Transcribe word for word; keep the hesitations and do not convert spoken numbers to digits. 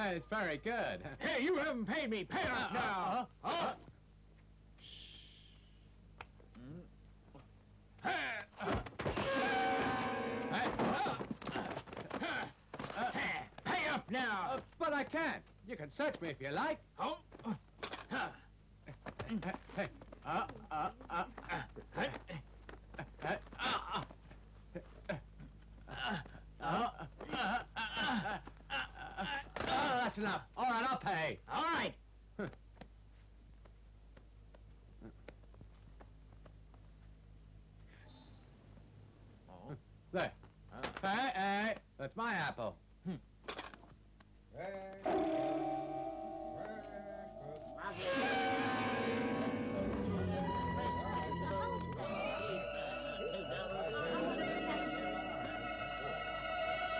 It's very good. Hey, you haven't paid me. Pay up now. Uh, uh, Hey, uh, pay up now. uh, but I can't. You can search me if you like. Oh. Hey, uh, uh, uh, uh, uh, uh, uh, Oh, that's enough. All right, I'll pay. All right. There. Hey, hey, that's my apple. Hey.